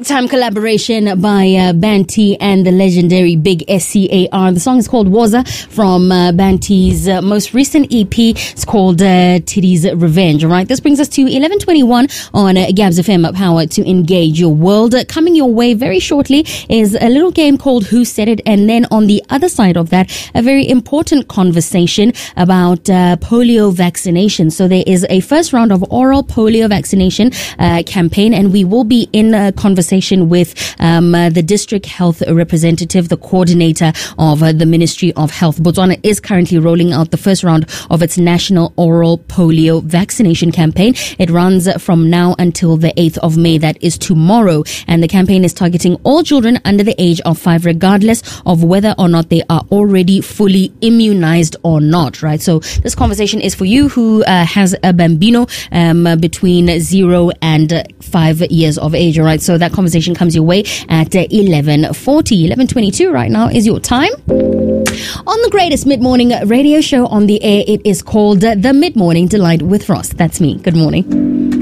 Big time collaboration by Banty and the legendary Big SCAR. The song is called Waza from Banty's most recent EP. It's called Titty's Revenge. All right, this brings us to 11:21 on Gabs FM, power to engage your world. Coming your way very shortly is a little game called Who Said It, and then on the other side of that, a very important conversation about polio vaccination. So there is a first round of oral polio vaccination campaign, and we will be in a conversation with the district health representative, the coordinator of the Ministry of Health. Botswana is currently rolling out the first round of its national oral polio vaccination campaign. It runs from now until the 8th of May. That is tomorrow. And the campaign is targeting all children under the age of 5, regardless of whether or not they are already fully immunized or not, right? So this conversation is for you who has a bambino between 0 and 5 years of age, all right? So that conversation comes your way at 11:40. 11:22 right now is your time. On the greatest mid-morning radio show on the air, it is called The Mid-Morning Delight with Ross. That's me. Good morning.